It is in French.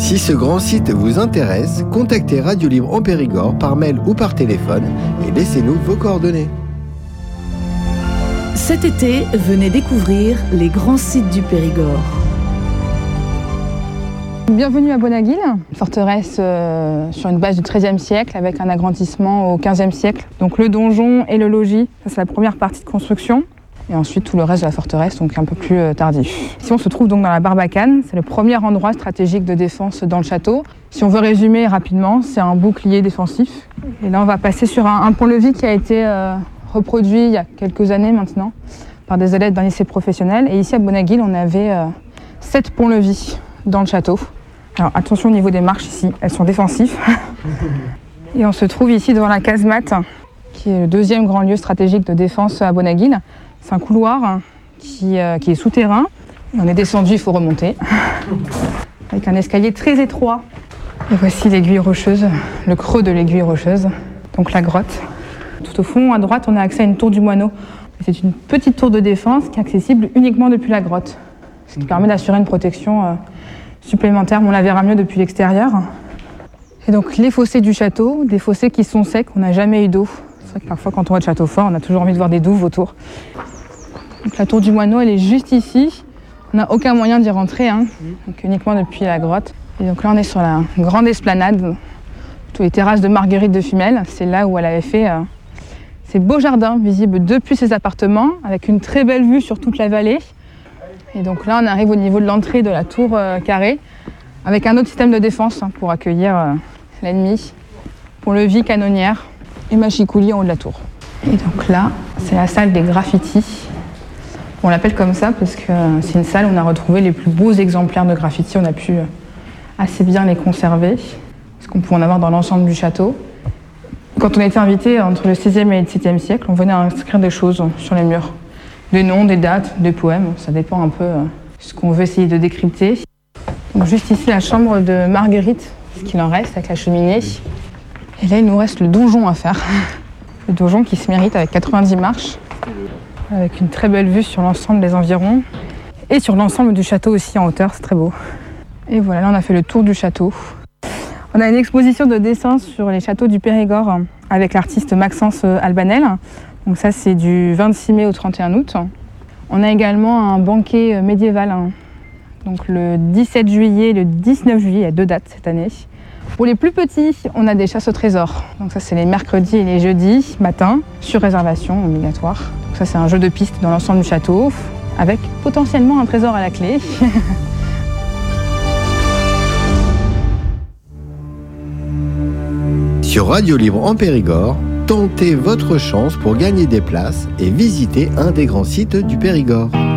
Si ce grand site vous intéresse, contactez Radio Libre en Périgord par mail ou par téléphone et laissez-nous vos coordonnées. Cet été, venez découvrir les grands sites du Périgord. Bienvenue à Bonaguil, une forteresse sur une base du XIIIe siècle avec un agrandissement au XVe siècle. Donc le donjon et le logis, ça c'est la première partie de construction. Et ensuite tout le reste de la forteresse, donc un peu plus tardif. Ici on se trouve donc dans la Barbacane, c'est le premier endroit stratégique de défense dans le château. Si on veut résumer rapidement, c'est un bouclier défensif. Et là on va passer sur un pont-levis qui a été reproduit il y a quelques années maintenant par des élèves d'un lycée professionnel. Et ici à Bonaguil, on avait 7 ponts-levis dans le château. Alors attention au niveau des marches ici, elles sont défensives. Et on se trouve ici devant la casemate, qui est le deuxième grand lieu stratégique de défense à Bonaguil. C'est un couloir qui est souterrain. On est descendu, il faut remonter. Avec un escalier très étroit. Et voici l'aiguille rocheuse, le creux de l'aiguille rocheuse, donc la grotte. Tout au fond, à droite, on a accès à une tour du moineau. C'est une petite tour de défense qui est accessible uniquement depuis la grotte. Ce qui permet d'assurer une protection supplémentaire. On la verra mieux depuis l'extérieur. Et donc les fossés du château, des fossés qui sont secs, on n'a jamais eu d'eau. C'est vrai que parfois quand on va de Châteaufort, on a toujours envie de voir des douves autour. Donc la tour du moineau, elle est juste ici. On n'a aucun moyen d'y rentrer, donc uniquement depuis la grotte. Et donc là, on est sur la grande esplanade, toutes les terrasses de Marguerite de Fumel. C'est là où elle avait fait ces beaux jardins visibles depuis ses appartements, avec une très belle vue sur toute la vallée. Et donc là, on arrive au niveau de l'entrée de la tour carrée, avec un autre système de défense pour accueillir l'ennemi, pont-levis, canonnière et mâchicoulis en haut de la tour. Et donc là, c'est la salle des graffitis. On l'appelle comme ça parce que c'est une salle où on a retrouvé les plus beaux exemplaires de graffitis. On a pu assez bien les conserver, parce qu'on pouvait en avoir dans l'ensemble du château. Quand on était invité entre le XVIe et le XVIIe siècle, on venait inscrire des choses sur les murs. Des noms, des dates, des poèmes, ça dépend un peu de ce qu'on veut essayer de décrypter. Donc juste ici, la chambre de Marguerite, ce qu'il en reste avec la cheminée. Et là, il nous reste le donjon à faire. Le donjon qui se mérite avec 90 marches, avec une très belle vue sur l'ensemble des environs et sur l'ensemble du château aussi en hauteur, c'est très beau. Et voilà, là on a fait le tour du château. On a une exposition de dessins sur les châteaux du Périgord avec l'artiste Maxence Albanel. Donc ça c'est du 26 mai au 31 août. On a également un banquet médiéval, donc le 17 juillet et le 19 juillet, il y a 2 dates cette année. Pour les plus petits, on a des chasses au trésor. Donc ça c'est les mercredis et les jeudis matin, sur réservation obligatoire. Donc ça c'est un jeu de piste dans l'ensemble du château, avec potentiellement un trésor à la clé. Sur Radio Libre en Périgord, tentez votre chance pour gagner des places et visiter un des grands sites du Périgord.